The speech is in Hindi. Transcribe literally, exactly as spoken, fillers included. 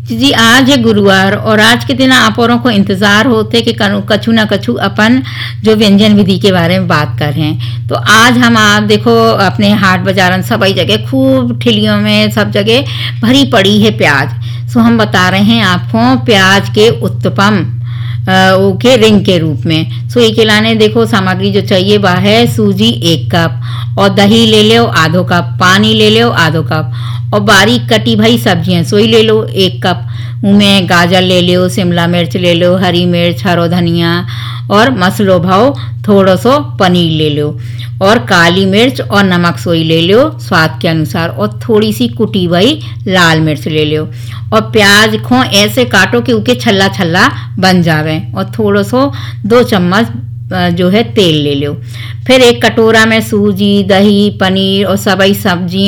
जी आज है गुरुवार और आज के दिन आप औरों को इंतजार होते कि कनु- कछु ना कछु अपन जो व्यंजन विधि के बारे में बात कर रहे हैं। तो आज हम आप देखो अपने हाट बाजारन सब जगह खूब ठिलियों में सब जगह भरी पड़ी है प्याज। सो हम बता रहे हैं आपको प्याज के उत्तपम अ, वो के रिंग के रूप में। सो ये लाने देखो सामग्री जो चाहिए वह है सूजी एक कप और दही ले लो आधो कप, पानी ले लो आधो कप और बारीक कटी भाई सब्जियां सोई ले लो एक कप। उनमें गाजर ले लो, शिमला मिर्च ले लो, हरी मिर्च, हरो धनिया और मसलो भाव थोड़ा सो पनीर ले लो और काली मिर्च और नमक सोई ले लो स्वाद के अनुसार और थोड़ी सी कुटी हुई लाल मिर्च ले लो और प्याज को ऐसे काटो कि उके छल्ला छल्ला बन जावे और थोड़ा सो दो चम्मच अ, जो है तेल ले लो। फिर एक कटोरा में सूजी, दही, पनीर और सबई सब्जी